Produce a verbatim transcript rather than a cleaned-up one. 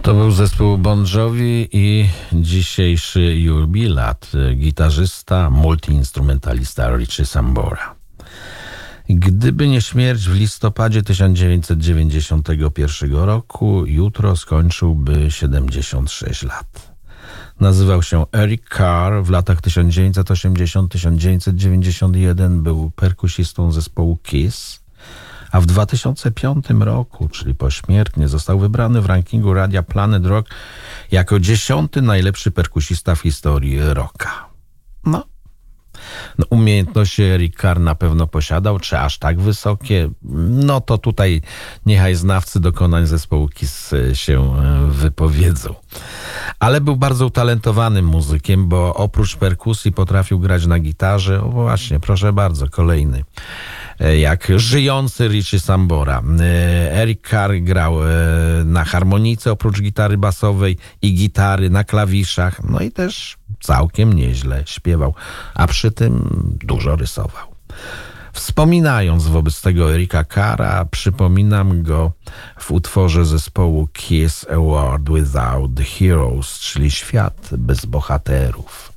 To był zespół Bon Jovi i dzisiejszy jubilat, gitarzysta, multiinstrumentalista Richie Sambora. Gdyby nie śmierć w listopadzie tysiąc dziewięćset dziewięćdziesiątego pierwszego roku, jutro skończyłby siedemdziesiąt sześć lat. Nazywał się Eric Carr, w latach tysiąc dziewięćset osiemdziesiątym do tysiąc dziewięćset dziewięćdziesiątego pierwszego był perkusistą zespołu Kiss, a w dwa tysiące piątym roku, czyli pośmiertnie, został wybrany w rankingu radia Planet Rock jako dziesiąty najlepszy perkusista w historii rocka. No, no umiejętności Eric Carr na pewno posiadał, czy aż tak wysokie? No to tutaj niechaj znawcy dokonań zespołu Kiss się wypowiedzą. Ale był bardzo utalentowanym muzykiem, bo oprócz perkusji potrafił grać na gitarze. O właśnie, proszę bardzo, kolejny. Jak żyjący Richie Sambora. Eric Carr grał na harmonijce oprócz gitary basowej i gitary na klawiszach. No i też całkiem nieźle śpiewał, a przy tym dużo rysował. Wspominając wobec tego Erika Carra, przypominam go w utworze zespołu Kiss A World Without the Heroes, czyli Świat bez bohaterów.